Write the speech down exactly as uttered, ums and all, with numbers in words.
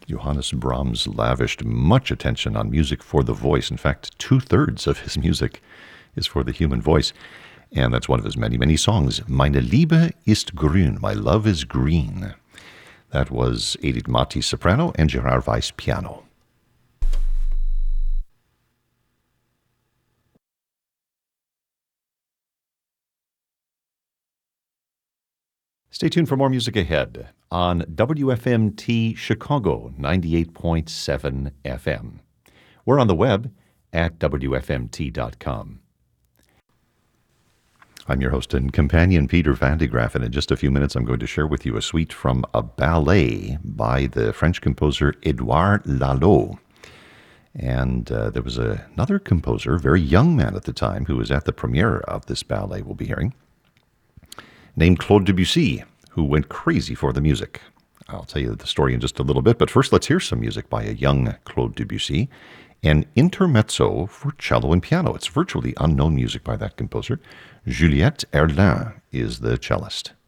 Johannes Brahms lavished much attention on music for the voice. In fact, two-thirds of his music is for the human voice. And that's one of his many, many songs. Meine Liebe ist grün. My love is green. That was Edith Matti soprano and Gerard Weiss piano. Stay tuned for more music ahead on W F M T Chicago ninety-eight point seven F M. We're on the web at W F M T dot com. I'm your host and companion, Peter Van de Graaff, and in just a few minutes I'm going to share with you a suite from a ballet by the French composer Édouard Lalo. And uh, there was a, another composer, a very young man at the time, who was at the premiere of this ballet we'll be hearing, named Claude Debussy, who went crazy for the music. I'll tell you the story in just a little bit, but first let's hear some music by a young Claude Debussy, an intermezzo for cello and piano. It's virtually unknown music by that composer. Juliette Erlin is the cellist.